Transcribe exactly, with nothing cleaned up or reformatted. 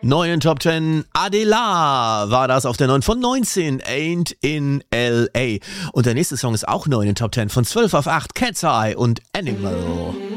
Neuen Top zehn, Adela war das auf der neun von neunzehn, Ain't in L A. Und der nächste Song ist auch neu in den Top zehn, von zwölf auf acht, Cat's Eye und Animal.